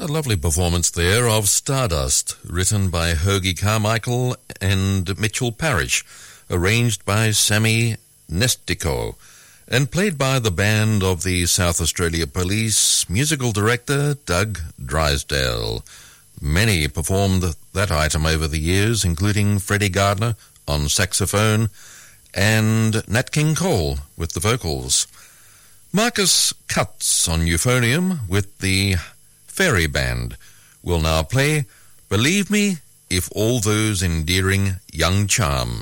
A lovely performance there of Stardust, written by Hoagy Carmichael and Mitchell Parish, arranged by Sammy Nestico, and played by the band of the South Australia Police, musical director Doug Drysdale. Many performed that item over the years, including Freddie Gardner on saxophone and Nat King Cole with the vocals. Marcus Cutts on euphonium with the Fairy Band will now play Believe Me If All Those Endearing Young Charms.